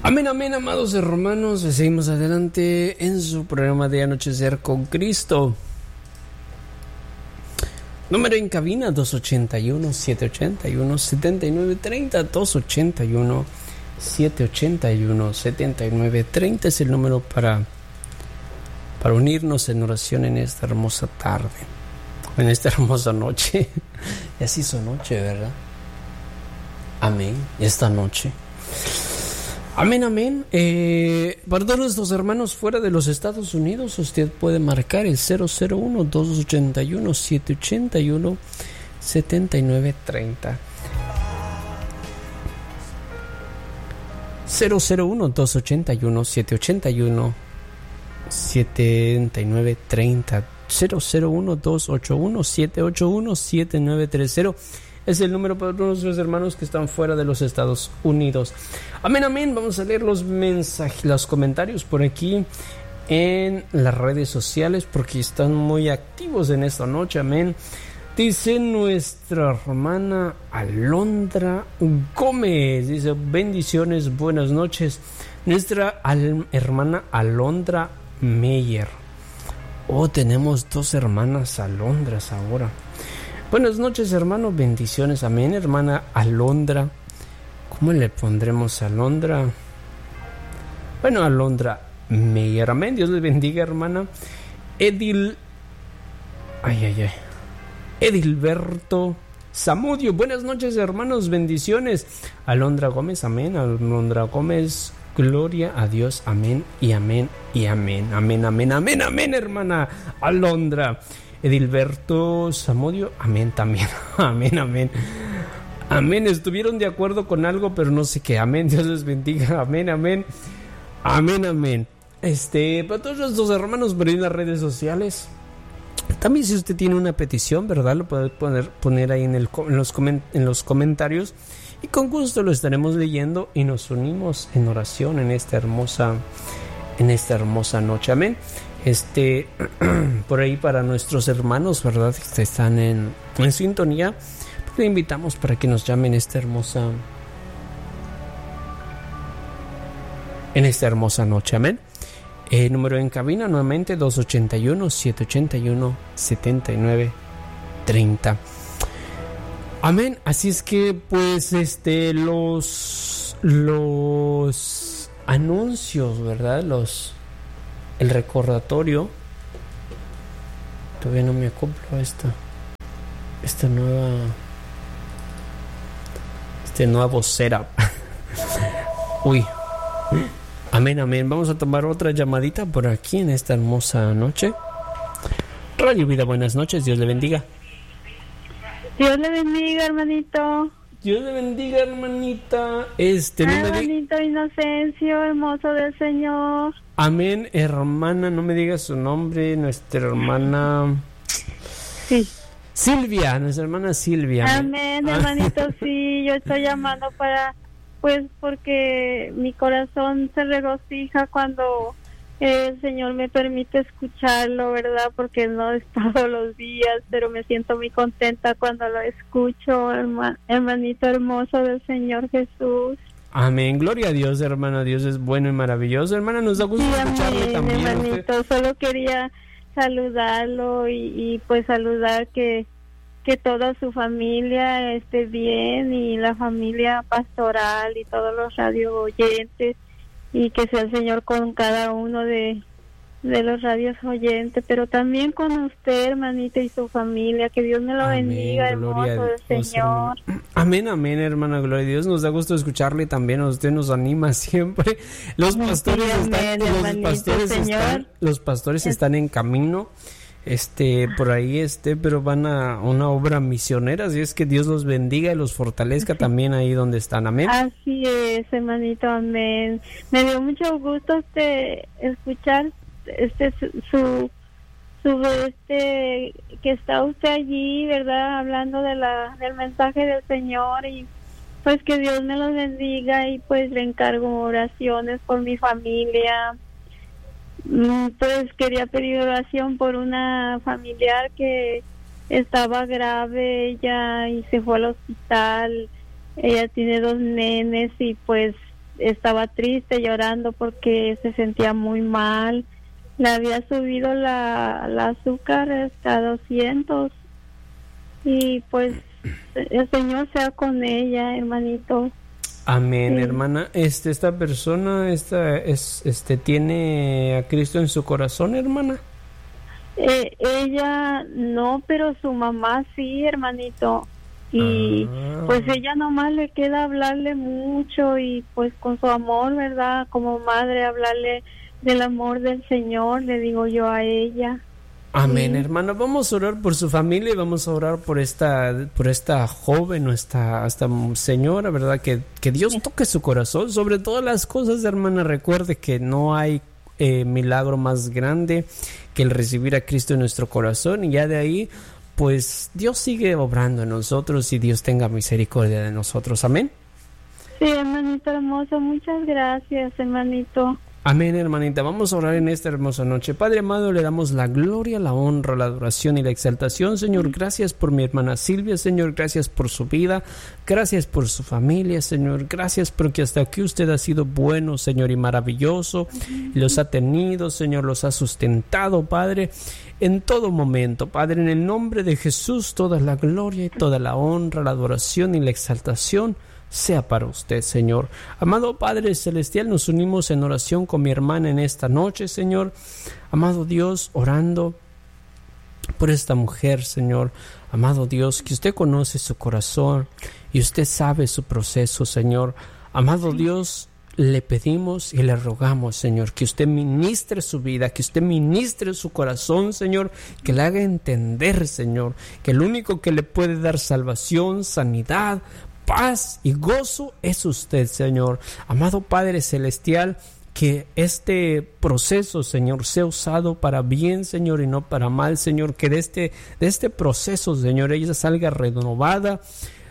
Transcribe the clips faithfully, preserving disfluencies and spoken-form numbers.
Amén, amén, amados hermanos. Seguimos adelante en su programa de Anochecer con Cristo. Número en cabina dos ochenta y uno, setecientos ochenta y uno, setenta y nueve treinta. dos ochenta y uno, setecientos ochenta y uno, setenta y nueve treinta es el número para, para unirnos en oración en esta hermosa tarde, en esta hermosa noche. Ya se hizo noche, ¿verdad? Amén. Esta noche. Amén, amén. Eh, para todos nuestros hermanos fuera de los Estados Unidos, usted puede marcar el cero cero uno, dos ochenta y uno, setecientos ochenta y uno, setenta y nueve treinta. cero cero uno, dos ochenta y uno, setecientos ochenta y uno, setenta y nueve treinta. cero cero uno, dos ochenta y uno, setecientos ochenta y uno, setenta y nueve treinta. Es el número para nuestros hermanos que están fuera de los Estados Unidos. Amén, amén. Vamos a leer los mensajes, los comentarios por aquí en las redes sociales porque están muy activos en esta noche. Amén. Dice nuestra hermana Alondra Gómez. Dice: bendiciones, buenas noches. Nuestra al- hermana Alondra Meyer. Oh, tenemos dos hermanas Alondras ahora. Buenas noches, hermano, bendiciones, amén. Hermana Alondra, ¿cómo le pondremos a Alondra? Bueno, Alondra Meyer, amén. Dios le bendiga, hermana. Edil, ay, ay, ay. Edilberto Zamudio, buenas noches, hermanos, bendiciones. Alondra Gómez, amén. Alondra Gómez, gloria a Dios, amén y amén y amén. Amén, amén, amén, amén, hermana Alondra. Edilberto Zamudio, amén también. Amén, amén. Amén. Estuvieron de acuerdo con algo, pero no sé qué. Amén. Dios les bendiga. Amén, amén. Amén, amén. Este, para todos nuestros hermanos por ahí en las redes sociales. También si usted tiene una petición, ¿verdad? Lo puede poner, poner ahí en, el, en, los coment, en los comentarios. Y con gusto lo estaremos leyendo y nos unimos en oración en esta hermosa, en esta hermosa noche. Amén. Este, por ahí para nuestros hermanos, ¿verdad? Que están en, en sintonía, pues le invitamos para que nos llamen esta hermosa, en esta hermosa noche, amén. Eh, número en cabina nuevamente dos ochenta y uno, setecientos ochenta y uno, setenta y nueve treinta. Amén. Así es que pues este los los anuncios, ¿verdad? Los El recordatorio. Todavía no me acoplo a esta Esta nueva Este nuevo setup. Uy. Amén, amén. Vamos a tomar otra llamadita por aquí en esta hermosa noche. Radio Vida, buenas noches. Dios le bendiga. Dios le bendiga, hermanito. Dios le bendiga, hermanita. Este, no hermanito me di- Inocencio, hermoso del Señor. Amén, hermana, no me digas su nombre, nuestra hermana. Sí. Silvia, nuestra hermana Silvia. Amén, hermanito, sí, yo estoy llamando para, pues, porque mi corazón se regocija cuando el Señor me permite escucharlo, ¿verdad? Porque no es todos los días, pero me siento muy contenta cuando lo escucho, herma, hermanito hermoso del Señor Jesús. Amén, gloria a Dios, hermana. Dios es bueno y maravilloso. Hermana, nos da gusto Sí, escucharle amén, también. hermanito, Usted. solo quería saludarlo y, y pues saludar que que toda su familia esté bien y la familia pastoral y todos los radio oyentes, y que sea el Señor con cada uno de, de los radios oyentes, pero también con usted, hermanita, y su familia. Que Dios me lo Amén, bendiga, hermoso del Señor. Hermana. Amén, amén, hermana, gloria a Dios. Nos da gusto escucharle también. Usted nos anima siempre. Los pastores, Sí, están, amén, los hermanito, pastores Señor. están, los pastores están en camino. Este, por ahí este, pero van a una obra misionera, así es que Dios los bendiga y los fortalezca también ahí donde están, amén. Así es, hermanito, amén. Me dio mucho gusto este escuchar este su, su su este que está usted allí, ¿verdad? Hablando de la del mensaje del Señor, y pues que Dios me los bendiga, y pues le encargo oraciones por mi familia. Pues quería pedir oración por una familiar que estaba grave, ella, y se fue al hospital. Ella tiene dos nenes y pues estaba triste, llorando porque se sentía muy mal. Le había subido la, la azúcar hasta doscientos. Y pues el Señor sea con ella, hermanito. Amén, Sí. hermana. Este, esta persona, esta, es, este, tiene a Cristo en su corazón, hermana. Eh, ella no, pero su mamá sí, hermanito. Y Ah. pues ella nomás le queda hablarle mucho y pues con su amor, ¿verdad? Como madre, hablarle del amor del Señor, le digo yo a ella. Amén, Sí. hermana. Vamos a orar por su familia y vamos a orar por esta, por esta joven o esta, esta señora, ¿verdad? Que, que Dios toque su corazón. Sobre todas las cosas, hermana, recuerde que no hay eh, milagro más grande que el recibir a Cristo en nuestro corazón. Y ya de ahí, pues Dios sigue obrando en nosotros y Dios tenga misericordia de nosotros. Amén. Sí, hermanito hermoso, muchas gracias, hermanito. Amén, hermanita. Vamos a orar en esta hermosa noche. Padre amado, le damos la gloria, la honra, la adoración y la exaltación. Señor, gracias por mi hermana Silvia. Señor, gracias por su vida. Gracias por su familia, Señor. Gracias porque hasta aquí usted ha sido bueno, Señor, y maravilloso. Los ha tenido, Señor, los ha sustentado, Padre, en todo momento. Padre, en el nombre de Jesús, toda la gloria y toda la honra, la adoración y la exaltación sea para usted, Señor. Amado Padre Celestial, nos unimos en oración con mi hermana en esta noche, Señor. Amado Dios, orando por esta mujer, Señor. Amado Dios, que usted conoce su corazón y usted sabe su proceso, Señor. Amado Dios, le pedimos y le rogamos, Señor, que usted ministre su vida, que usted ministre su corazón, Señor, que le haga entender, Señor, que el único que le puede dar salvación, sanidad, paz y gozo es usted, Señor. Amado Padre Celestial, que este proceso, Señor, sea usado para bien, Señor, y no para mal, Señor. Que de este, de este proceso, Señor, ella salga renovada,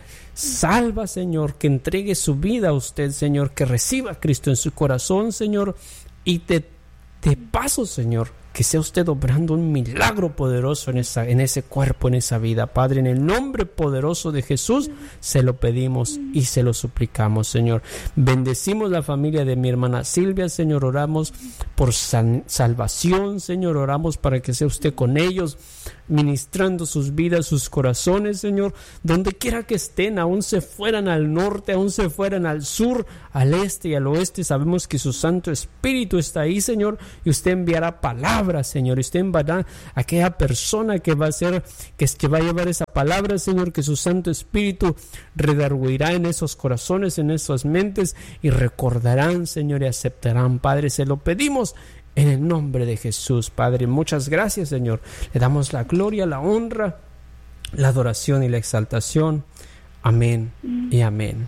salva, Señor. Que entregue su vida a usted, Señor. Que reciba a Cristo en su corazón, Señor. Y te, te paso, Señor, que sea usted obrando un milagro poderoso en, esa, en ese cuerpo, en esa vida. Padre, en el nombre poderoso de Jesús, se lo pedimos y se lo suplicamos, Señor. Bendecimos la familia de mi hermana Silvia, Señor. Oramos por san, salvación, Señor. Oramos para que sea usted con ellos, ministrando sus vidas, sus corazones, Señor. Donde quiera que estén, aún se fueran al norte, aún se fueran al sur, al este y al oeste, sabemos que su Santo Espíritu está ahí, Señor, y usted enviará palabras, Señor, y usted enviará a aquella persona que va a ser, que es que va a llevar esa palabra, Señor, que su Santo Espíritu redarguirá en esos corazones, en esas mentes, y recordarán, Señor, y aceptarán. Padre, se lo pedimos en el nombre de Jesús, Padre. Muchas gracias, Señor. Le damos la gloria, la honra, la adoración y la exaltación. Amén y amén.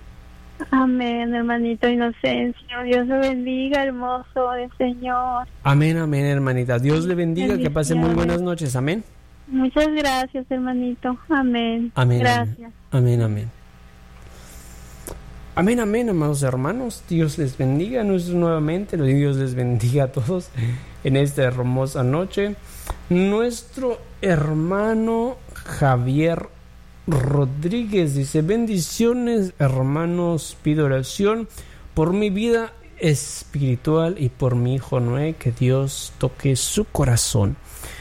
Amén, hermanito Inocencio. Dios lo bendiga, hermoso del Señor. Amén, amén, hermanita. Dios le bendiga, que pase muy buenas noches. Amén. Muchas gracias, hermanito. Amén. Amén. Gracias. Amén, amén. Amén, amén, amados hermanos. Dios les bendiga nuevamente. Dios les bendiga a todos en esta hermosa noche. Nuestro hermano Javier Rodríguez dice: bendiciones, hermanos, pido oración por mi vida espiritual y por mi hijo Noé, que Dios toque su corazón.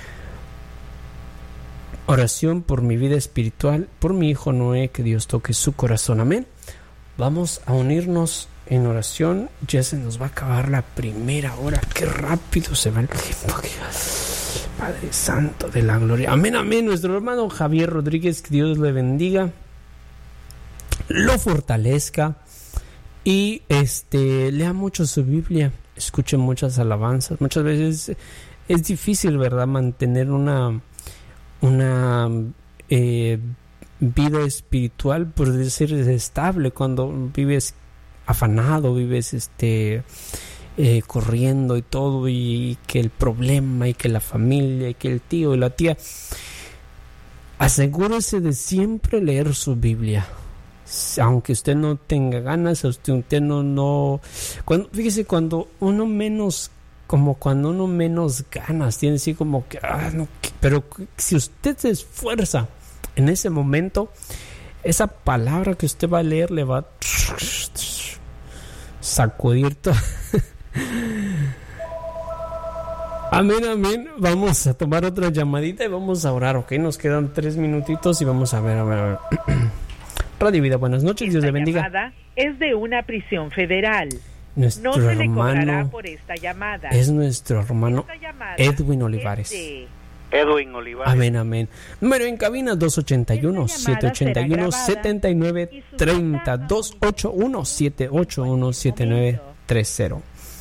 Oración por mi vida espiritual, por mi hijo Noé, que Dios toque su corazón. Amén. Vamos a unirnos en oración. Ya se nos va a acabar la primera hora. Qué rápido se va el tiempo. Padre Santo de la Gloria. Amén, amén. Nuestro hermano Javier Rodríguez, que Dios le bendiga, lo fortalezca y este lea mucho su Biblia, escuche muchas alabanzas. Muchas veces es difícil, ¿verdad?, mantener una una eh, vida espiritual, por decir, estable, cuando vives afanado, vives este eh, corriendo y todo, y que el problema, y que la familia, y que el tío y la tía. Asegúrese de siempre leer su Biblia, aunque usted no tenga ganas, usted, usted no, no cuando, fíjese, cuando uno menos, como cuando uno menos ganas tiene, así como que, ah, no, pero si usted se esfuerza en ese momento, esa palabra que usted va a leer le va a sacudir todo. Amén, amén. Vamos a tomar otra llamadita y vamos a orar, ¿ok? Nos quedan tres minutitos y vamos a ver, a ver, a ver. Radio Vida, buenas noches, esta Dios le bendiga. Llamada es de una prisión federal. Nuestro no se hermano le cobrará por esta llamada. es nuestro hermano Edwin Olivares. De... Edwin Olivares. Amén, amén. Número en cabina dos ocho uno, siete ocho uno, siete nueve tres cero, dos ocho uno, siete ocho uno, siete nueve tres cero.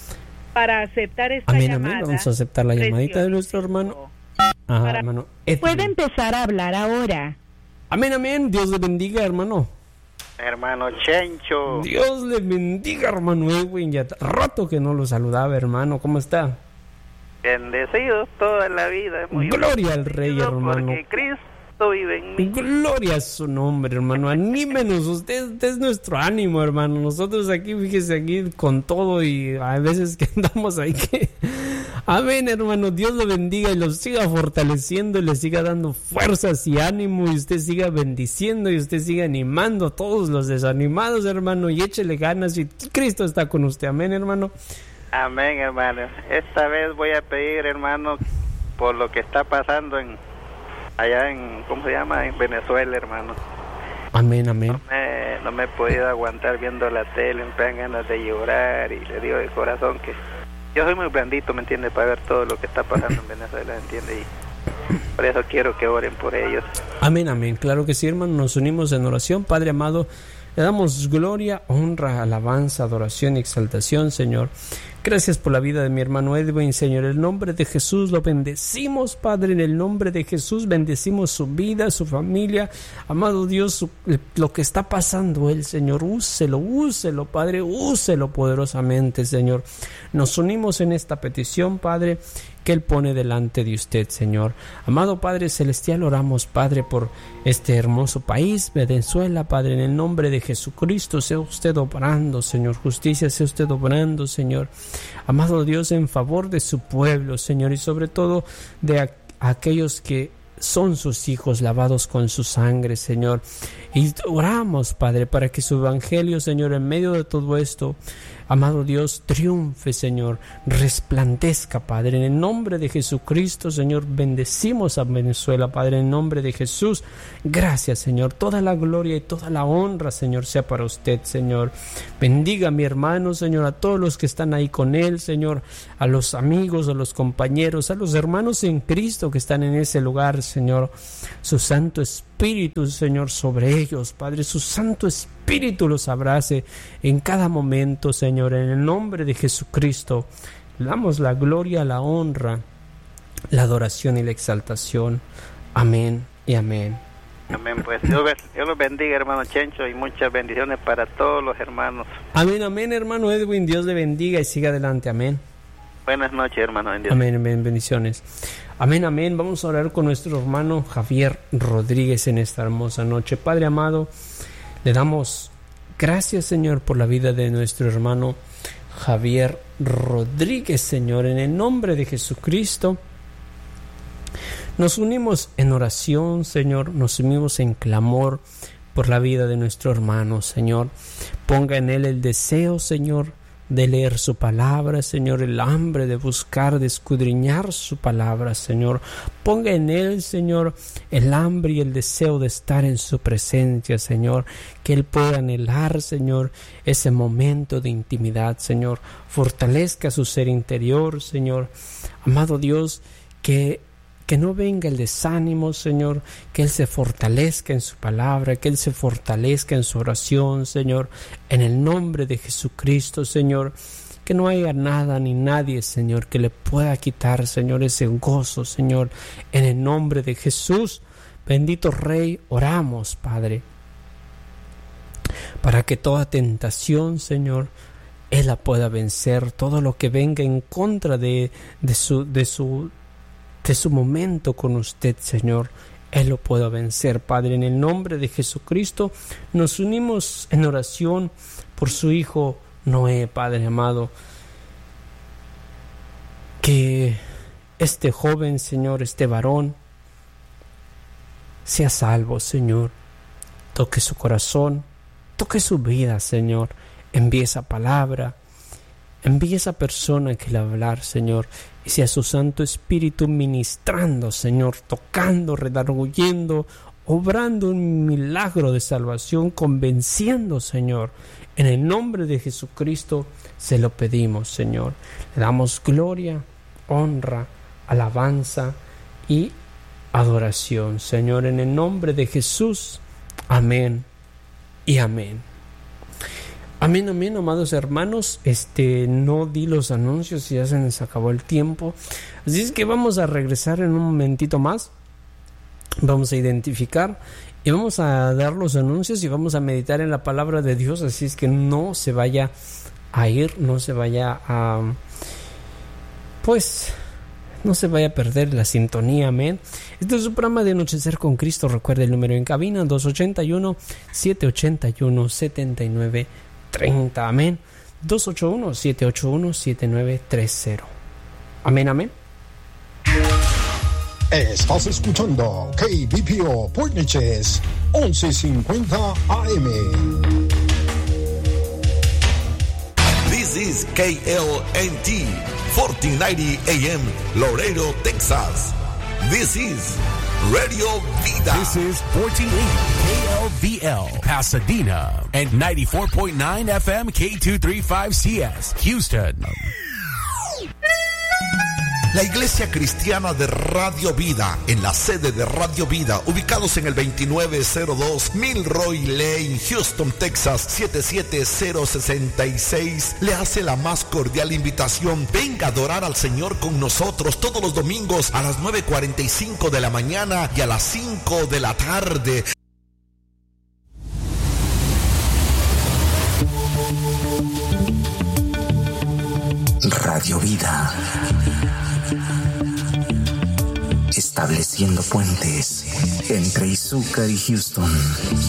Para aceptar esta Amén, llamada, amén. Vamos a aceptar la llamadita de nuestro hermano. Ajá, Para... hermano Edwin. Puede empezar a hablar ahora. Amén, amén. Dios le bendiga, hermano. Hermano Chencho. Dios le bendiga, hermano Edwin. Ya rato que no lo saludaba, hermano. ¿Cómo está? Bendecido toda la vida. Muy Gloria al Rey, hermano. Porque Cristo vive en mí. Gloria a su nombre, hermano. Anímenos. Usted, usted es nuestro ánimo, hermano. Nosotros aquí, fíjese, aquí con todo y a veces que andamos ahí que... Amén, hermano. Dios lo bendiga y lo siga fortaleciendo y le siga dando fuerzas y ánimo y usted siga bendiciendo y usted siga animando a todos los desanimados, hermano, y échele ganas y Cristo está con usted. Amén, hermano. Amén, hermano. Esta vez voy a pedir, hermano, por lo que está pasando en allá en, ¿cómo se llama? En Venezuela, hermano. Amén, amén. No me, no me he podido aguantar viendo la tele, me dan ganas de llorar y le digo de corazón que yo soy muy blandito, ¿me entiende? Para ver todo lo que está pasando en Venezuela, ¿me entiende? Y por eso quiero que oren por ellos. Amén, amén. Claro que sí, hermano. Nos unimos en oración. Padre amado, le damos gloria, honra, alabanza, adoración y exaltación, Señor. Gracias por la vida de mi hermano Edwin, Señor. En el nombre de Jesús lo bendecimos, Padre. En el nombre de Jesús bendecimos su vida, su familia. Amado Dios, su, lo que está pasando él, Señor, úselo, úselo, Padre, úselo poderosamente, Señor. Nos unimos en esta petición, Padre, que Él pone delante de usted, Señor. Amado Padre Celestial, oramos, Padre, por este hermoso país, Venezuela, Padre, en el nombre de Jesucristo, sea usted obrando, Señor, justicia, sea usted obrando, Señor. Amado Dios, en favor de su pueblo, Señor, y sobre todo de a- aquellos que son sus hijos lavados con su sangre, Señor. Y oramos, Padre, para que su evangelio, Señor, en medio de todo esto, amado Dios, triunfe, Señor, resplandezca, Padre, en el nombre de Jesucristo, Señor. Bendecimos a Venezuela, Padre, en el nombre de Jesús. Gracias, Señor. Toda la gloria y toda la honra, Señor, sea para usted, Señor. Bendiga a mi hermano, Señor, a todos los que están ahí con él, Señor, a los amigos, a los compañeros, a los hermanos en Cristo que están en ese lugar, Señor. Su Santo Espíritu, Señor, sobre ellos, Padre, su Santo Espíritu los abrace en cada momento, Señor, en el nombre de Jesucristo. Le damos la gloria, la honra, la adoración y la exaltación. Amén y amén. Amén, pues Dios, Dios los bendiga, hermano Chencho, y muchas bendiciones para todos los hermanos. Amén, amén, hermano Edwin. Dios le bendiga y siga adelante. Amén. Buenas noches, hermano. Bendiciones. Amén, amén, bendiciones. Amén, amén. Vamos a orar con nuestro hermano Javier Rodríguez en esta hermosa noche. Padre amado, le damos gracias, Señor, por la vida de nuestro hermano Javier Rodríguez, Señor. En el nombre de Jesucristo, nos unimos en oración, Señor. Nos unimos en clamor por la vida de nuestro hermano, Señor. Ponga en él el deseo, Señor, de leer su palabra, Señor, el hambre de buscar, de escudriñar su palabra, Señor. Ponga en él, Señor, el hambre y el deseo de estar en su presencia, Señor. Que él pueda anhelar, Señor, ese momento de intimidad, Señor. Fortalezca su ser interior, Señor. Amado Dios, que Que no venga el desánimo, Señor, que Él se fortalezca en su palabra, que Él se fortalezca en su oración, Señor, en el nombre de Jesucristo, Señor, que no haya nada ni nadie, Señor, que le pueda quitar, Señor, ese gozo, Señor, en el nombre de Jesús. Bendito Rey, oramos, Padre, para que toda tentación, Señor, Él la pueda vencer, todo lo que venga en contra de, de su, de su de su momento con usted, Señor, Él lo pueda vencer, Padre. En el nombre de Jesucristo nos unimos en oración por su hijo Noé, Padre amado. Que este joven, Señor, este varón, sea salvo, Señor. Toque su corazón, toque su vida, Señor. Envíe esa palabra, Envía esa persona que le va a hablar, Señor, y sea su Santo Espíritu ministrando, Señor, tocando, redarguyendo, obrando un milagro de salvación, convenciendo, Señor. En el nombre de Jesucristo se lo pedimos, Señor. Le damos gloria, honra, alabanza y adoración, Señor, en el nombre de Jesús. Amén y amén. Amén, amén, amados hermanos. Este, no di los anuncios y ya se nos acabó el tiempo. Así es que vamos a regresar en un momentito más. Vamos a identificar y vamos a dar los anuncios y vamos a meditar en la palabra de Dios. Así es que no se vaya a ir, no se vaya a... Pues... no se vaya a perder la sintonía, amén. Este es su programa de Anochecer con Cristo. Recuerde el número en cabina, dos ocho uno, siete ocho uno, siete nueve tres cero, amén. dos ocho uno, siete ocho uno, siete nueve tres cero. Amén, amén. Estás escuchando K B P O Port Neches, once cincuenta A M. This is K L N T, fourteen ninety A M, Laredo, Texas. This is Radio Vida. This is fourteen eighty K L V L, Pasadena, and ninety-four point nine F M K two thirty-five C S, Houston. La Iglesia Cristiana de Radio Vida, en la sede de Radio Vida, ubicados en el veintinueve cero dos Milroy Lane, Houston, Texas, siete siete cero seis seis, le hace la más cordial invitación. Venga a adorar al Señor con nosotros todos los domingos a las nueve cuarenta y cinco de la mañana y a las cinco de la tarde. Radio Vida, estableciendo puentes entre Izúcar y Houston.